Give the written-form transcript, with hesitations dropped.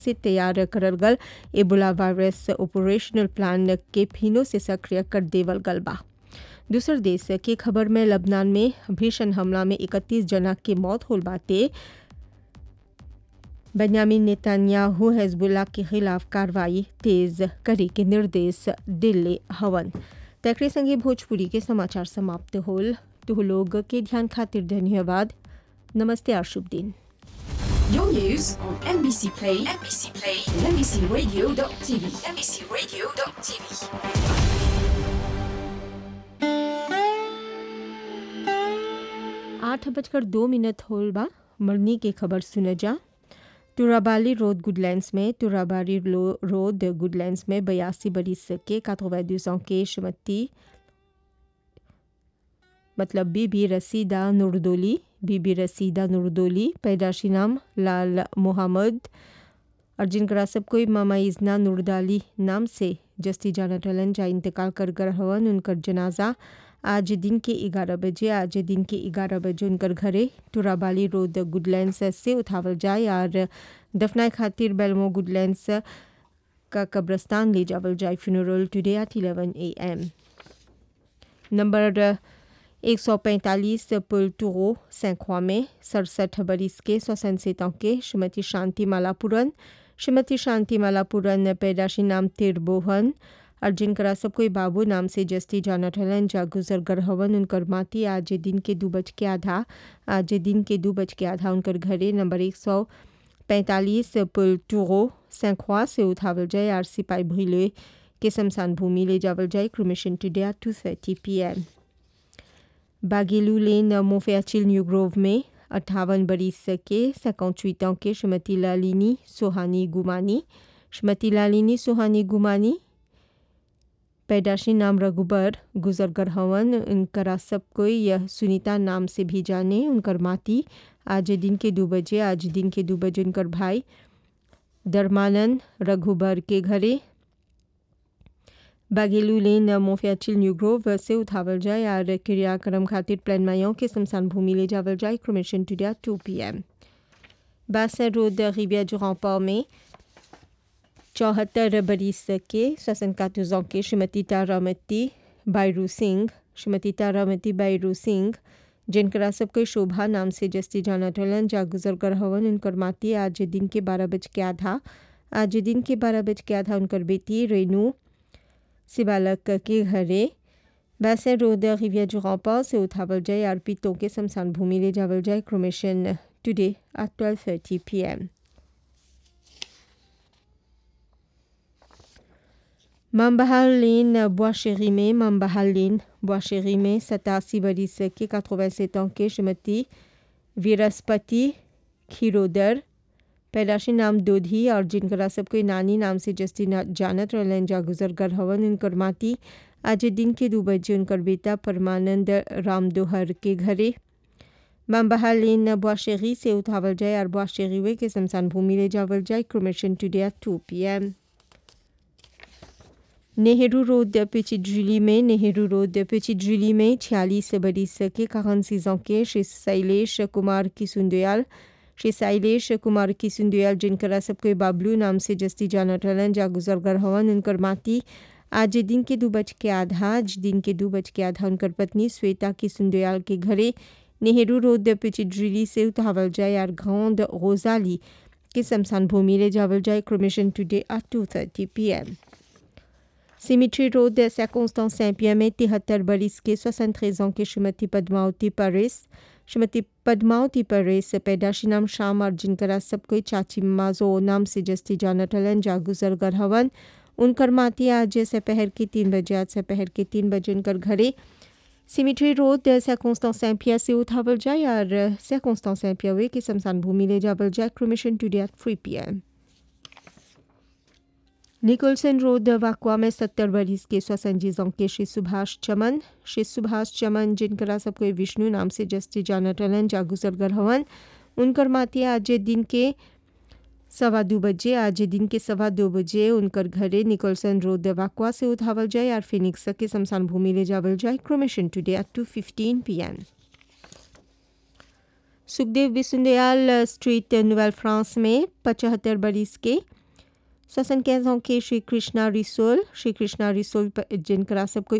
से तैयार करल गल एबोला वायरस ऑपरेशनल प्लान के फिनो से सक्रिय कर देवल गल बा। दूसर देश के खबर में लबनान में भीषण हमला में 31 जना के मौत होल बाटे। बेंयामिन नेतन्याहू हिजबुल्लाह के खिलाफ कार्रवाई तेज करे के निर्देश दिले हवन। तकरे संगे भोजपुरी के समाचार समाप्त होल। तो लोग के ध्यान खातिर धन्यवाद। नमस्ते और शुभ दिन। Your news on NBC Play, and NBCRadio.tv, NBCRadio.tv. 8:02 होल बा। मरनी के खबर सुने जा। तुराबाली रोड गुडलैंड्स में 82 बरिस के 92 ans के श्रीमती मतलब बीबी रसीदा नुरदोली पैदाशी नाम लाल मोहम्मद और जिनका सब कोई मामा इजना नुरदाली नाम से जस्ती जाना टलन जा इंतकाल कर गए हवन। उनकर जनाजा आज दिन के 11 बजे उनकर घरे तुराबाली रोड गुडलैंड्स से उठावल जाए और दफनाए खातिर बेलमो गुडलैंड्स का कब्रस्तान ले जावल जाए। Funeral today at 11 AM। Number 145 पुल टूरो सैंखवा में 67 बरिस के 67 ans के श्रीमती शांति मालापुरन पैदाशी नाम तिरबोहन और जिनका सब कोई बाबू नाम से जस्ती जाना ठलन जा गुजर गर हवन। उनकर माती आज दिन के 2 बज के आधा उनकर घरे नंबर 145 पुल टूरो सैंखवा से उठावल जाए और सिपाही भूले के शमशान भूमि ले जावल जाए। Cremation today at 2:30 PM। बागेलू lane मोफेचिल new Grove में 58 बरिस के 58 ans के श्रीमती लालिनी सोहानी गुमानी पैदाशी नाम रघुबर गुजरगर हवन। उनकरा सब कोई यह सुनीता नाम से भी जाने। उनकर माती आज दिन के 2 बजे उनकर भाई धर्मानंद रघुबर के घरे बागेलू लेन मोफियाचिल न्यू ग्रोव से उठावल जाए और क्रियाक्रम खातिर प्लान मायों के शमशान भूमि ले जावल जाए। Cremation today at 2 PM। बासन रोड रिविया du Rempart में 74 बरिस के 74 ans के श्रीमती तारामती बैरू सिंह जिनकरा सब कोई शोभा नाम से जस्ती जाना टलन जा गुजर कर हवन। उनकर माती आज दिन के 12 बज के आधा उनकर बेटी रेनू सिबालक के घरे वैसे रोड रिविया du Rempart से उठावल जाए और पितों के शमशान भूमि ले जावल जाए। Cremation today at 12:30 PM। मम्बहाल लेन बुआशेरी में 87 बरिस के 87 ans के श्रीमती वीरस्पति खीरोदर पैदाशी नाम दोधी और जिनका सब कोई नानी नाम से जस्ती जानत रहलन जा गुजर कर हवन। उनकर माती आज दिन के 2 बजे उनकर बेटा परमानंद रामदोहर के घरे मम्बहाल लेन बुआशेरी से उठावल जाए और बुआशेरी वे के शमशान भूमि ले जावल जाए। Cremation today at 2 PM। Nehru road पिचिड्रिली में 46 बरिस के 46 ans के श्री शैलेश कुमार किसुंदयाल जिनकरा सब कोई बाबलू नाम से जस्ती जाना टलन जा गुजर गर हवन। उनकर माती आज दिन के 2 बज के आधा उनकर पत्नी श्वेता किसुंदयाल के घरे नेहरू रोड पिचिड्रिली से उठावल जाए और ग्रांड रोजाली के शमशान भूमि ले जावल जाए। Cremation today at 2:30 PM। Symmetry road Saint-Constant Saint-Pierre में 73 बरिस के 73 ans के श्रीमती पद्मावती परेस पैदाशी नाम शाम और जिनकरा सब कोई चाची माजो नाम से जस्ती जाना टलन जा गुजर गर हवन। उनकर माती आज दोपहर के 3 बजे उनकर घरे सिमिट्री रोड Saint-Constant Saint-Pierre से उठावल जाए और Saint-Constant Saint-Pierre वे के शमशान भूमि ले जावल जाए। Cremation today at 3 PM। Nicolson road वाकवा में 70 बरिस के 70 ans के श्री सुभाष चमन जिनकरा सब कोई विष्णु नाम से जस्ती जाना टलन जा गुजर गर हवन। उनकर माती आज दिन के 2:15 बजे उनकर घरे निकोलसन रोड वाकवा से उठावल जाए और फिनिक्स के शमशान भूमि ले जावल जाए। Cremation today at 2:15 PM। Sukhdev Bissoondoyal street नोवेल फ्रांस में 75 बरिस के 75 ans के श्री कृष्णा रिसोल जिनकरा सब कोई